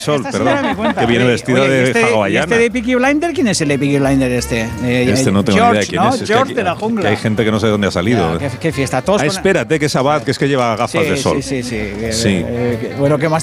Sol, Esta señora perdón, me cuenta. que viene Oye, vestida oye, de ¿y hawaiana. este de Peaky Blinder? ¿Quién es el de Peaky Blinder este? No tengo George, ni idea de quién ¿no? es. Es que George aquí- de la jungla. que hay gente que no sé de dónde ha salido. Ya, qué fiesta. Todos con- Espérate, que es Abad, que es que lleva gafas de sol. Sí. Sí. Bueno, ¿qué más